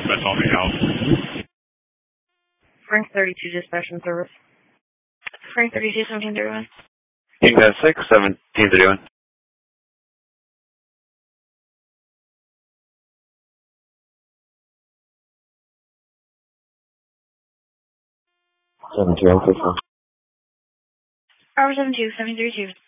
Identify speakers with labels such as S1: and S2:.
S1: dispatch on me out.
S2: Frank 32 dispatch and service. Frank 32, 1731.
S3: King 6, 1731.
S4: 72,
S2: Robert 72, 732.